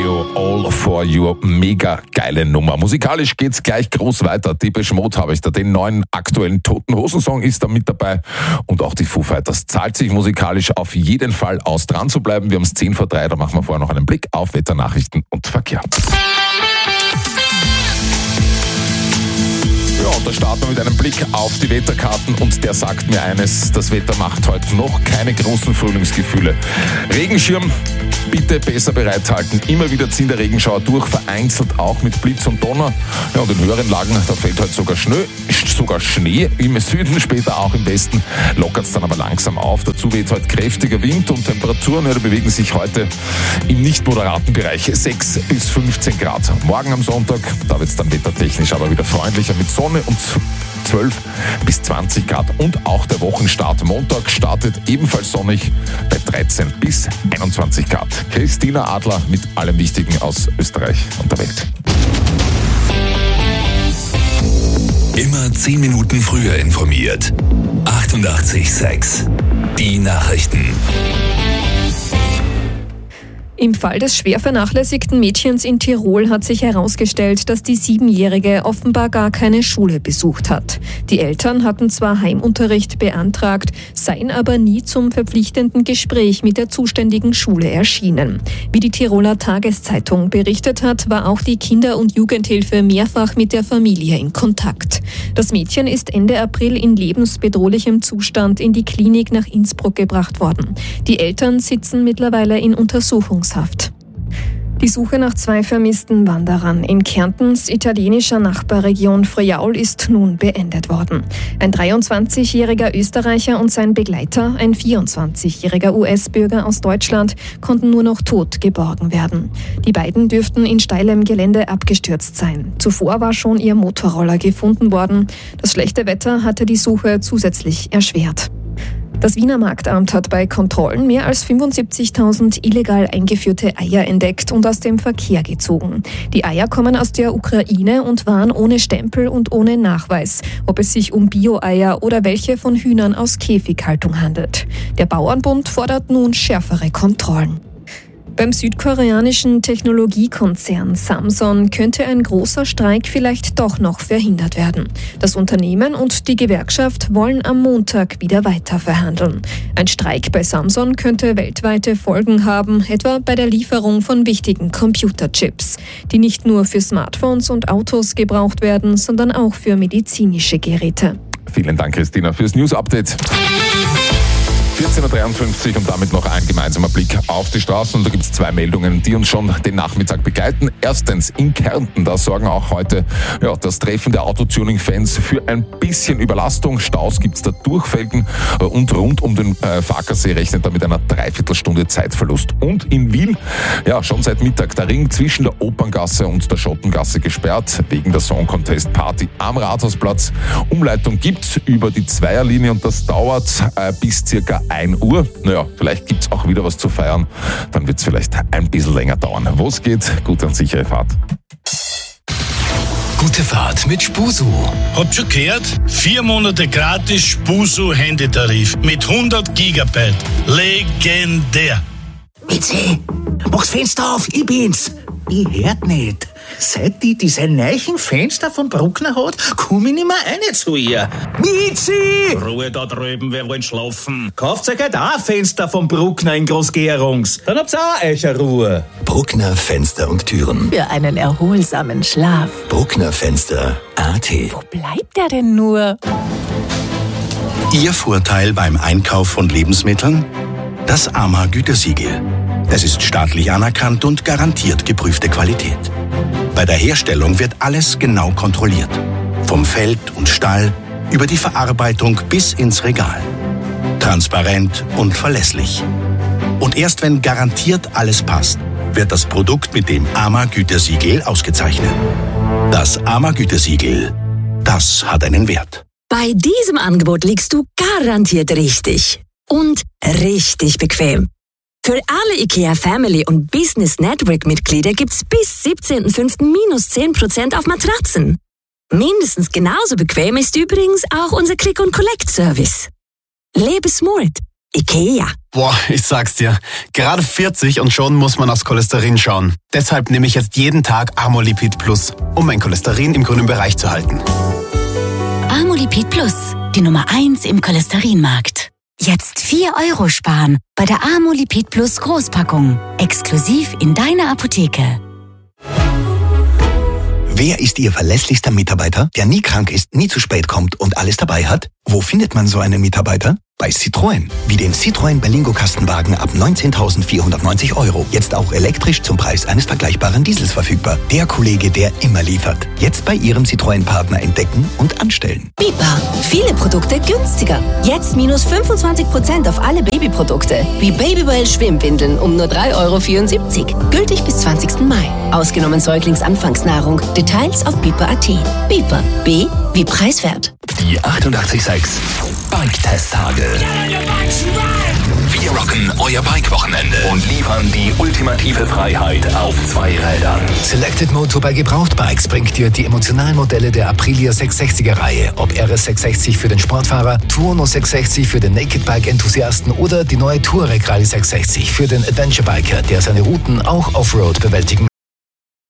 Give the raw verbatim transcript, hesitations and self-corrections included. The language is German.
Stereo, All for Your, mega geile Nummer. Musikalisch geht's gleich groß weiter. Depeche Mode habe ich da, den neuen aktuellen Toten Hosen Song ist da mit dabei und auch die Foo Fighters. Zahlt sich musikalisch auf jeden Fall aus, dran zu bleiben. Wir haben es zehn vor drei, da machen wir vorher noch einen Blick auf Wetternachrichten und Verkehr. Ja, und da starten wir mit einem Blick auf die Wetterkarten und der sagt mir eines, das Wetter macht heute noch keine großen Frühlingsgefühle. Regenschirm, bitte besser bereithalten. Immer wieder ziehen der Regenschauer durch, vereinzelt auch mit Blitz und Donner. Ja, und in höheren Lagen, da fällt heute sogar Schnee, sogar Schnee. Im Süden, später auch im Westen, lockert es dann aber langsam auf. Dazu weht heute kräftiger Wind und Temperaturen, ja, da bewegen sich heute im nicht moderaten Bereich sechs bis fünfzehn Grad. Morgen am Sonntag, da wird es dann wettertechnisch aber wieder freundlicher mit Sonne und zwölf bis zwanzig Grad. Und auch der Wochenstart Montag startet ebenfalls sonnig bei dreizehn bis einundzwanzig Grad. Christina Adler mit allem Wichtigen aus Österreich und der Welt. Immer zehn Minuten früher informiert. achtundachtzig Komma sechs. Die Nachrichten. Im Fall des schwer vernachlässigten Mädchens in Tirol hat sich herausgestellt, dass die Siebenjährige offenbar gar keine Schule besucht hat. Die Eltern hatten zwar Heimunterricht beantragt, seien aber nie zum verpflichtenden Gespräch mit der zuständigen Schule erschienen. Wie die Tiroler Tageszeitung berichtet hat, war auch die Kinder- und Jugendhilfe mehrfach mit der Familie in Kontakt. Das Mädchen ist Ende April in lebensbedrohlichem Zustand in die Klinik nach Innsbruck gebracht worden. Die Eltern sitzen mittlerweile in Untersuchungshaft. Die Suche nach zwei vermissten Wanderern in Kärntens italienischer Nachbarregion Friaul ist nun beendet worden. Ein dreiundzwanzigjähriger Österreicher und sein Begleiter, ein vierundzwanzigjähriger U S-Bürger aus Deutschland, konnten nur noch tot geborgen werden. Die beiden dürften in steilem Gelände abgestürzt sein. Zuvor war schon ihr Motorroller gefunden worden. Das schlechte Wetter hatte die Suche zusätzlich erschwert. Das Wiener Marktamt hat bei Kontrollen mehr als fünfundsiebzigtausend illegal eingeführte Eier entdeckt und aus dem Verkehr gezogen. Die Eier kommen aus der Ukraine und waren ohne Stempel und ohne Nachweis, ob es sich um Bio-Eier oder welche von Hühnern aus Käfighaltung handelt. Der Bauernbund fordert nun schärfere Kontrollen. Beim südkoreanischen Technologiekonzern Samsung könnte ein großer Streik vielleicht doch noch verhindert werden. Das Unternehmen und die Gewerkschaft wollen am Montag wieder weiter verhandeln. Ein Streik bei Samsung könnte weltweite Folgen haben, etwa bei der Lieferung von wichtigen Computerchips, die nicht nur für Smartphones und Autos gebraucht werden, sondern auch für medizinische Geräte. Vielen Dank, Christina, fürs News-Update. vierzehn Uhr dreiundfünfzig und damit noch ein gemeinsamer Blick auf die Straßen. Und da gibt es zwei Meldungen, die uns schon den Nachmittag begleiten. Erstens in Kärnten, da sorgen auch heute ja, das Treffen der Autotuning-Fans für ein bisschen Überlastung. Staus gibt es da durch Felgen und rund um den äh, Farkasee rechnet er mit einer Dreiviertelstunde Zeitverlust. Und in Wien, ja schon seit Mittag, der Ring zwischen der Operngasse und der Schottengasse gesperrt, wegen der Song Contest Party am Rathausplatz. Umleitung gibt's über die Zweierlinie und das dauert äh, bis circa ein Uhr. Naja, vielleicht gibt's auch wieder was zu feiern. Dann wird's vielleicht ein bisschen länger dauern. Wo es geht, gute und sichere Fahrt. Gute Fahrt mit Spusu. Habt schon gehört? Vier Monate gratis Spusu Handytarif mit hundert Gigabyte. Legendär. Mitzi, mach's Fenster auf, ich bin's. Ich hört nicht. Seit die diese neuen Fenster von Bruckner hat, komm ich nicht mehr rein zu ihr. Mitzi! Ruhe da drüben, wir wollen schlafen. Kauft euch halt auch ein Fenster von Bruckner in Großgärungs. Dann habt's auch euch eine Ruhe. Bruckner Fenster und Türen. Für einen erholsamen Schlaf. Bruckner Fenster A T. Wo bleibt er denn nur? Ihr Vorteil beim Einkauf von Lebensmitteln? Das A M A-Gütesiegel. Es ist staatlich anerkannt und garantiert geprüfte Qualität. Bei der Herstellung wird alles genau kontrolliert. Vom Feld und Stall über die Verarbeitung bis ins Regal. Transparent und verlässlich. Und erst wenn garantiert alles passt, wird das Produkt mit dem A M A-Gütesiegel ausgezeichnet. Das A M A-Gütesiegel, das hat einen Wert. Bei diesem Angebot liegst du garantiert richtig. Und richtig bequem. Für alle IKEA Family und Business Network Mitglieder gibt's bis siebzehnten fünften minus zehn Prozent auf Matratzen. Mindestens genauso bequem ist übrigens auch unser Click-and-Collect-Service. Lebe smart. IKEA. Boah, ich sag's dir. Gerade vierzig und schon muss man aufs Cholesterin schauen. Deshalb nehme ich jetzt jeden Tag Amolipid Plus, um mein Cholesterin im grünen Bereich zu halten. Amolipid Plus, die Nummer eins im Cholesterinmarkt. Jetzt vier Euro sparen bei der Amolipid Plus Großpackung. Exklusiv in deiner Apotheke. Wer ist Ihr verlässlichster Mitarbeiter, der nie krank ist, nie zu spät kommt und alles dabei hat? Wo findet man so einen Mitarbeiter? Bei Citroën. Wie den Citroën Berlingo Kastenwagen ab neunzehntausendvierhundertneunzig Euro. Jetzt auch elektrisch zum Preis eines vergleichbaren Diesels verfügbar. Der Kollege, der immer liefert. Jetzt bei Ihrem Citroën-Partner entdecken und anstellen. Bipa. Viele Produkte günstiger. Jetzt minus fünfundzwanzig Prozent auf alle Babyprodukte. Wie Babywell Schwimmwindeln um nur drei Euro vierundsiebzig. Gültig bis zwanzigsten Mai. Ausgenommen Säuglingsanfangsnahrung. Details auf bipa punkt at. Bipa. B wie preiswert. Die achtundachtzig Komma sechs Bike-Test-Tage. Wir rocken euer Bike-Wochenende und liefern die ultimative Freiheit auf zwei Rädern. Selected Motor bei Gebrauchtbikes bringt dir die emotionalen Modelle der Aprilia sechshundertsechziger-Reihe. Ob R S sechshundertsechzig für den Sportfahrer, Tuono sechshundertsechzig für den Naked Bike-Enthusiasten oder die neue Touareg Rallye sechshundertsechzig für den Adventure-Biker, der seine Routen auch Offroad bewältigen